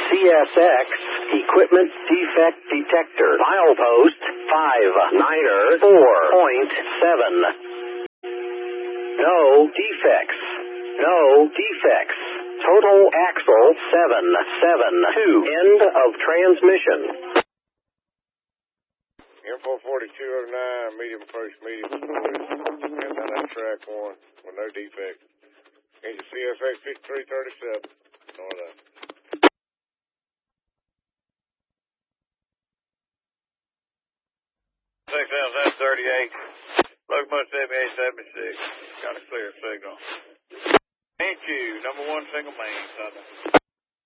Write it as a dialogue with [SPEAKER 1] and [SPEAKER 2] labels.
[SPEAKER 1] CSX equipment defect detector. Milepost 59er 4.7. No defects. No defects. Total axle 772. End of transmission.
[SPEAKER 2] Air 44209, medium approach, medium forward. And down that track 1 with no defect. Engine CSX 5337. North up. 6,038. Locomotive 7876. Got a clear signal. Thank you. Number 1 single main. Southern.